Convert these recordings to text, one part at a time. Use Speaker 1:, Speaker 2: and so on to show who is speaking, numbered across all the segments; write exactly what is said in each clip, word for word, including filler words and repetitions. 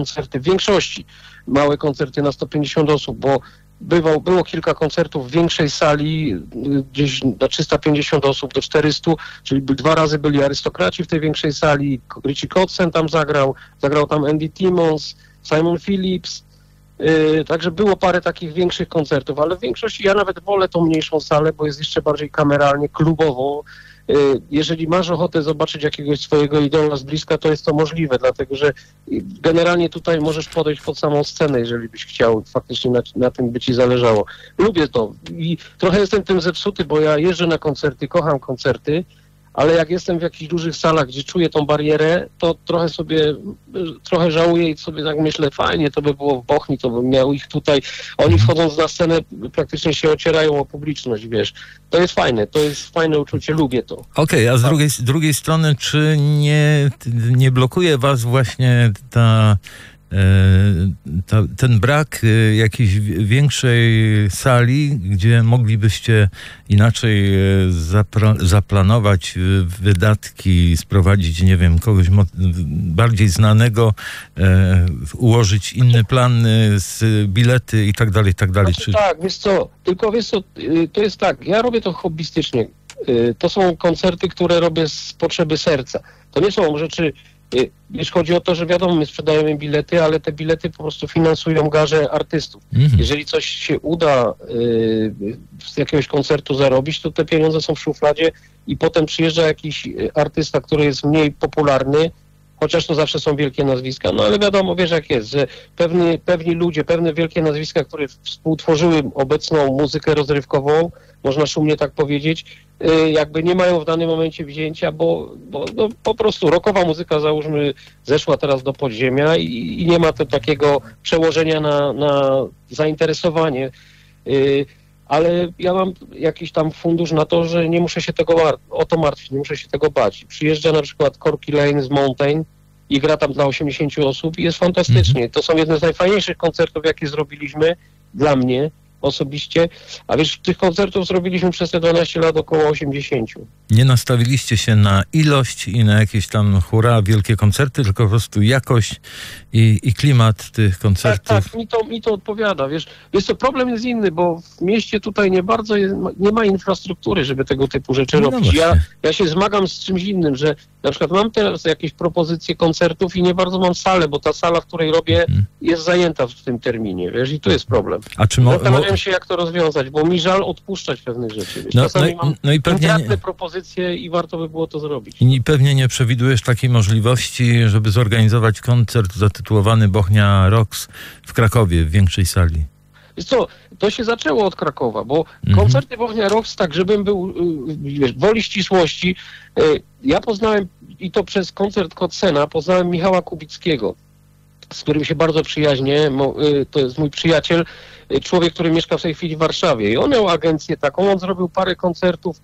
Speaker 1: koncerty, w większości małe koncerty na sto pięćdziesiąt osób, bo bywał, było kilka koncertów w większej sali, gdzieś na trzysta pięćdziesiąt osób do czterystu, czyli dwa razy byli arystokraci w tej większej sali, Richie Kotzen tam zagrał, zagrał tam Andy Timmons, Simon Phillips, yy, także było parę takich większych koncertów, ale w większości ja nawet wolę tą mniejszą salę, bo jest jeszcze bardziej kameralnie, klubowo. Yy, jeżeli masz ochotę zobaczyć jakiegoś swojego idola z bliska, to jest to możliwe, dlatego że generalnie tutaj możesz podejść pod samą scenę, jeżeli byś chciał, faktycznie na, na tym by ci zależało. Lubię to i trochę jestem tym zepsuty, bo ja jeżdżę na koncerty, kocham koncerty, ale jak jestem w jakichś dużych salach, gdzie czuję tą barierę, to trochę sobie, trochę żałuję i sobie tak myślę, fajnie, to by było w Bochni, to bym miał ich tutaj. Oni wchodząc na scenę praktycznie się ocierają o publiczność, wiesz. To jest fajne, to jest fajne uczucie, lubię to.
Speaker 2: Okej, okay, a z drugiej, z drugiej strony, czy nie, nie blokuje was właśnie ta... Ta, ten brak jakiejś większej sali, gdzie moglibyście inaczej zapra- zaplanować wydatki, sprowadzić, nie wiem, kogoś mo- bardziej znanego, e, ułożyć inny plan z bilety i tak dalej, i tak dalej.
Speaker 1: Znaczy, czy... Tak, wiesz co, tylko wiesz co, to jest tak, ja robię to hobbystycznie. To są koncerty, które robię z potrzeby serca. To nie są rzeczy... Wiesz, chodzi o to, że wiadomo, my sprzedajemy bilety, ale te bilety po prostu finansują garze artystów. Mm-hmm. Jeżeli coś się uda y, z jakiegoś koncertu zarobić, to te pieniądze są w szufladzie i potem przyjeżdża jakiś artysta, który jest mniej popularny, chociaż to zawsze są wielkie nazwiska, no ale wiadomo, wiesz jak jest, że pewni, pewni ludzie, pewne wielkie nazwiska, które współtworzyły obecną muzykę rozrywkową, można szumnie tak powiedzieć, jakby nie mają w danym momencie wzięcia, bo, bo no, po prostu rockowa muzyka, załóżmy, zeszła teraz do podziemia i, i nie ma to takiego przełożenia na, na zainteresowanie. Yy, ale ja mam jakiś tam fundusz na to, że nie muszę się tego mar- o to martwić, nie muszę się tego bać. Przyjeżdża na przykład Corky Lane z Mountain i gra tam dla osiemdziesięciu osób i jest fantastycznie. To są jedne z najfajniejszych koncertów, jakie zrobiliśmy dla mnie osobiście, a wiesz, tych koncertów zrobiliśmy przez te dwanaście lat około osiemdziesięciu.
Speaker 2: Nie nastawiliście się na ilość i na jakieś tam hura, wielkie koncerty, tylko po prostu jakość i, i klimat tych koncertów.
Speaker 1: Tak, tak, mi to, mi to odpowiada, wiesz. Wiesz co, problem jest inny, bo w mieście tutaj nie bardzo jest, nie ma infrastruktury, żeby tego typu rzeczy
Speaker 2: no
Speaker 1: robić. Ja, ja się zmagam z czymś innym, że na przykład mam teraz jakieś propozycje koncertów i nie bardzo mam salę, bo ta sala, w której robię, hmm. jest zajęta w tym terminie, wiesz, i tu jest problem.
Speaker 2: A czy mo-
Speaker 1: Zastanawiam się, jak to rozwiązać, bo mi żal odpuszczać pewnych rzeczy. Wiesz.
Speaker 2: No,
Speaker 1: Czasami
Speaker 2: no,
Speaker 1: mam
Speaker 2: no i pewnie
Speaker 1: intratne propozycje i warto by było to zrobić.
Speaker 2: I pewnie nie przewidujesz takiej możliwości, żeby zorganizować koncert zatytułowany Bochnia Rocks w Krakowie, w większej sali.
Speaker 1: Wiesz co, to się zaczęło od Krakowa, bo
Speaker 2: mhm.
Speaker 1: koncerty Bochnia Rocks, tak żebym był, wiesz, woli ścisłości, ja poznałem, i to przez koncert Kotzena, poznałem Michała Kubickiego, z którym się bardzo przyjaźnię, to jest mój przyjaciel, człowiek, który mieszka w tej chwili w Warszawie i on miał agencję taką, on zrobił parę koncertów,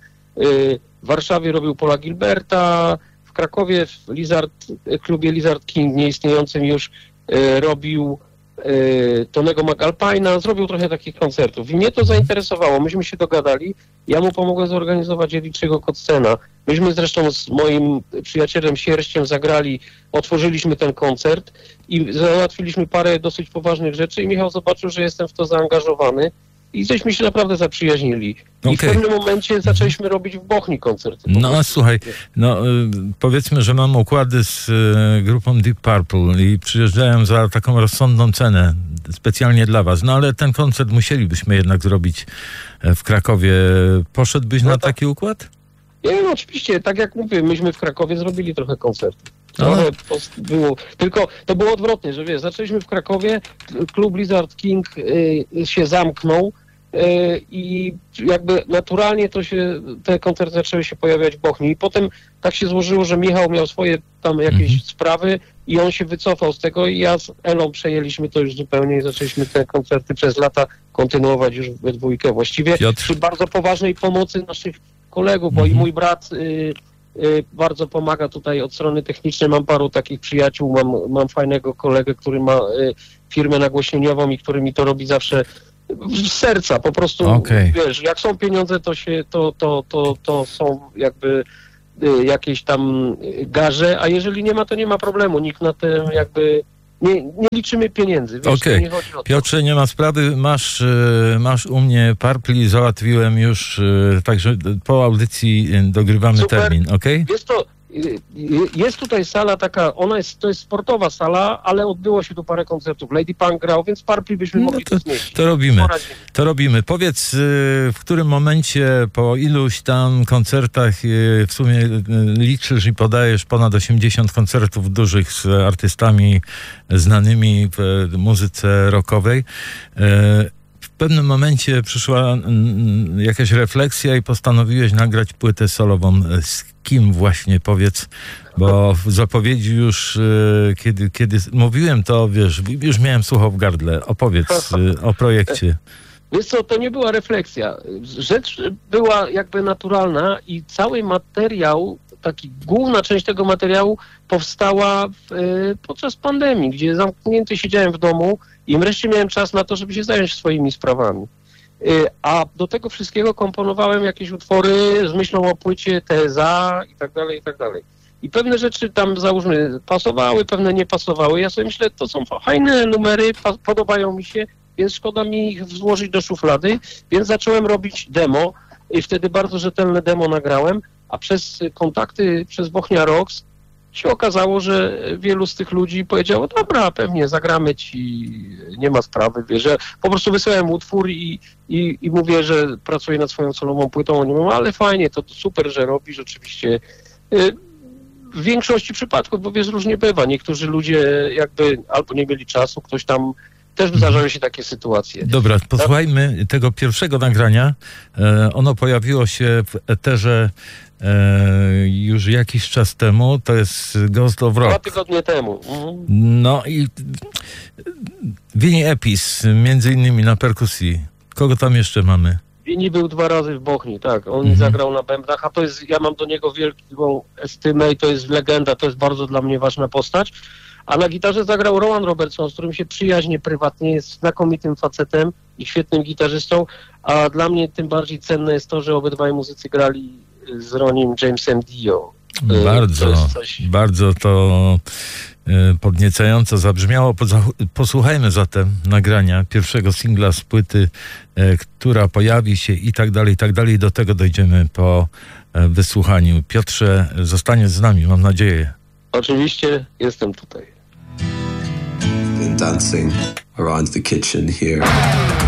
Speaker 1: w Warszawie robił Paula Gilberta, w Krakowie w Lizard, klubie Lizard King, nieistniejącym już, robił Tonego McAlpina, zrobił trochę takich koncertów i mnie to zainteresowało, myśmy się dogadali, ja mu pomogłem zorganizować Richie'ego Kotzena. Myśmy zresztą z moim przyjacielem Sierściem zagrali, otworzyliśmy ten koncert i załatwiliśmy parę dosyć poważnych rzeczy i Michał zobaczył, że jestem w to zaangażowany i żeśmy się naprawdę zaprzyjaźnili. I okay. w pewnym momencie zaczęliśmy robić w Bochni koncerty.
Speaker 2: No a słuchaj, no y, powiedzmy, że mam układy z y, grupą Deep Purple i przyjeżdżają za taką rozsądną cenę specjalnie dla was, no ale ten koncert musielibyśmy jednak zrobić w Krakowie. Poszedłbyś no na tak. taki układ?
Speaker 1: Nie wiem, oczywiście, tak jak mówię, myśmy w Krakowie zrobili trochę koncertów. Trochę było, tylko to było odwrotnie, że wiesz, zaczęliśmy w Krakowie, klub Lizard King y, się zamknął y, i jakby naturalnie to się, te koncerty zaczęły się pojawiać w Bochni i potem tak się złożyło, że Michał miał swoje tam jakieś mhm. sprawy i on się wycofał z tego i ja z Elą przejęliśmy to już zupełnie i zaczęliśmy te koncerty przez lata kontynuować już we dwójkę właściwie Piotr. Przy bardzo poważnej pomocy naszych kolegów, bo mhm. i mój brat y, y, bardzo pomaga tutaj od strony technicznej, mam paru takich przyjaciół, mam, mam fajnego kolegę, który ma y, firmę nagłośnieniową i który mi to robi zawsze z serca, po prostu, okay. wiesz, jak są pieniądze, to się, to, to, to, to są jakby y, jakieś tam garze, a jeżeli nie ma, to nie ma problemu, nikt na tym jakby nie, nie liczymy pieniędzy. Wiesz,
Speaker 2: Okej.
Speaker 1: nie chodzi o to.
Speaker 2: Piotrze, nie ma sprawy. Masz, e, masz u mnie Parpli, załatwiłem już, e, także po audycji dogrywamy
Speaker 1: Super.
Speaker 2: termin, okej?
Speaker 1: Jest to, y, y, jest tutaj sala taka, ona jest, to jest sportowa sala, ale odbyło się tu parę koncertów. Lady Punk grał, więc Parpli byśmy
Speaker 2: No
Speaker 1: mogli
Speaker 2: to,
Speaker 1: to zmieścić.
Speaker 2: to robimy.
Speaker 1: Poradzimy.
Speaker 2: To robimy. Powiedz, y, w którym momencie, po iluś tam koncertach y, w sumie y, liczysz i podajesz ponad osiemdziesiąt koncertów dużych z artystami znanymi w y, muzyce rockowej. Y, w pewnym momencie przyszła y, jakaś refleksja i postanowiłeś nagrać płytę solową. Z kim właśnie, powiedz, bo w zapowiedzi już, y, kiedy, kiedy mówiłem to, wiesz, już miałem sucho w gardle. Opowiedz y, o projekcie.
Speaker 1: Wiesz co, to nie była refleksja. Rzecz była jakby naturalna i cały materiał, taki główna część tego materiału powstała w, y, podczas pandemii, gdzie zamknięty siedziałem w domu i wreszcie miałem czas na to, żeby się zająć swoimi sprawami. Y, a do tego wszystkiego komponowałem jakieś utwory z myślą o płycie T S A i tak dalej, i tak dalej. I pewne rzeczy tam, załóżmy, pasowały, pewne nie pasowały. Ja sobie myślę, to są fajne numery, pa- podobają mi się, więc szkoda mi ich włożyć do szuflady, więc zacząłem robić demo i wtedy bardzo rzetelne demo nagrałem, a przez kontakty, przez Bochnia Rocks się okazało, że wielu z tych ludzi powiedziało, dobra, pewnie zagramy ci, nie ma sprawy, wiesz, że po prostu wysyłałem utwór i, i, i mówię, że pracuję nad swoją solową płytą, oni mówią, ale fajnie, to super, że robisz, oczywiście. W większości przypadków, bo wiesz, różnie bywa, niektórzy ludzie jakby albo nie mieli czasu, ktoś tam, też zdarzały się takie sytuacje.
Speaker 2: Dobra, posłuchajmy tego pierwszego nagrania. E, ono pojawiło się w eterze e, już jakiś czas temu. To jest Ghost of Rock.
Speaker 1: Dwa tygodnie temu. Mhm.
Speaker 2: No i Vinny Appice, między innymi na perkusji. Kogo tam jeszcze mamy?
Speaker 1: Winnie był dwa razy w Bochni, tak. On
Speaker 2: Mhm.
Speaker 1: zagrał na bębnach, a to jest, ja mam do niego wielką estymę i to jest legenda, to jest bardzo dla mnie ważna postać. A na gitarze zagrał Rowan Robertson, z którym się przyjaźnię prywatnie, jest znakomitym facetem i świetnym gitarzystą, a dla mnie tym bardziej cenne jest to, że obydwaj muzycy grali z Ronim Jamesem Dio.
Speaker 2: Bardzo,
Speaker 1: To jest coś...
Speaker 2: bardzo to e, podniecająco zabrzmiało. Poza- Posłuchajmy zatem nagrania pierwszego singla z płyty, e, która pojawi się i tak dalej, i tak dalej. Do tego dojdziemy po e, wysłuchaniu. Piotrze, zostaniesz z nami, mam nadzieję.
Speaker 1: Oczywiście jestem tutaj.
Speaker 3: Been dancing around the kitchen here.